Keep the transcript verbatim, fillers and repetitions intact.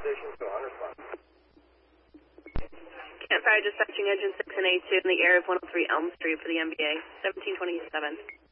position, so on response. Campfire dispatching engine six and A two in the area of one oh three Elm Street for the M B A, seventeen twenty-seven.